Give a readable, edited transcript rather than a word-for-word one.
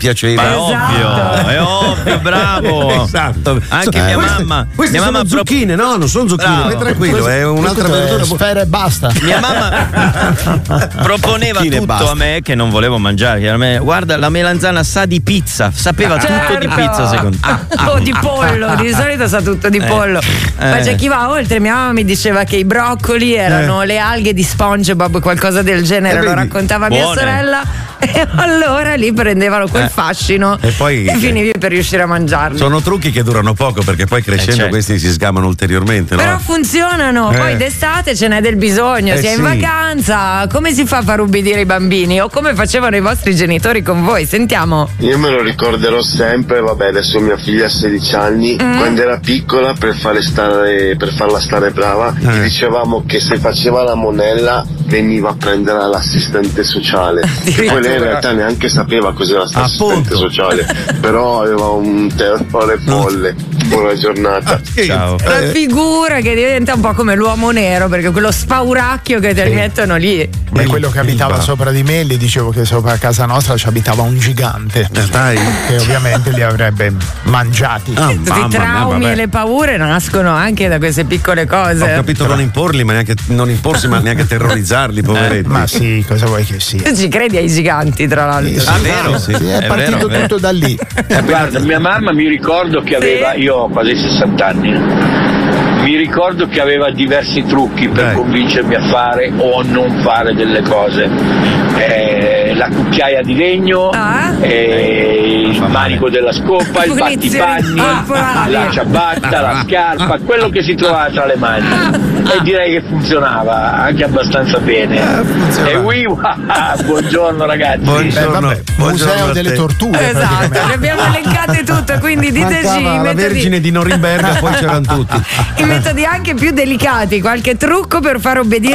piaceva. È ovvio, bravo. Esatto. Anche mia mamma. Queste Mia sono mamma zucchine, no, non sono zucchine, vai tranquillo, è un'altra verdura. Sfera e basta. Mia mamma proponeva Zucchine e tutto basta. a me che non volevo mangiare. Chiaramente. Guarda, la melanzana sa di pizza, sapeva tutto di pizza secondo me. O di pollo, di solito sa tutto di pollo. Ma c'è chi va oltre. Mia mamma mi diceva che i broccoli erano le alghe di SpongeBob, qualcosa del genere, lo vedi? raccontava mia Buone. sorella. E allora lì prendevano quel fascino E poi finivi per riuscire a mangiarli. sono trucchi che durano poco perché poi crescendo certo. questi si sgamano ulteriormente, no? Però funzionano, poi d'estate ce n'è del bisogno, si è in sì. vacanza, come si fa a far ubbidire i bambini o come facevano i vostri genitori con voi? Sentiamo. Io me lo ricorderò sempre, vabbè, adesso mia figlia ha 16 anni, quando era piccola per farla stare brava, gli dicevamo che se faceva la monella veniva a prendere l'assistente sociale, che poi lei in realtà neanche sapeva cos'era l'assistente sociale, però aveva un terrore folle. Buona giornata. Ciao. La figura che diventa un po' come l'uomo nero, perché quello spauracchio che te li mettono lì. Beh, quello che abitava sopra di me, gli dicevo che sopra casa nostra ci abitava un gigante Dai. che ovviamente li avrebbe mangiati. I traumi e le paure nascono anche da queste piccole cose. Ho capito non imporli, ma neanche non imporsi, ma neanche terrorizzarli, poveretti. Ma sì, cosa vuoi che sia? Tu ci credi ai giganti, tra l'altro. Ah, vero? Sì, è È partito vero. tutto da lì. Guarda, mia mamma mi ricordo che aveva, io ho quasi 60 anni, mi ricordo che aveva diversi trucchi per convincermi a fare o a non fare delle cose. La cucchiaia di legno, il manico della scopa, il battipanni, la ciabatta, la scarpa, quello che si trovava tra le mani. E direi che funzionava anche abbastanza bene. E buongiorno ragazzi. Buongiorno. Museo delle torture. Esatto, le abbiamo elencate tutte, quindi diteci i Mancava la metodi, Vergine di Norimberga, poi c'erano tutti. i metodi anche più delicati, qualche trucco per far obbedire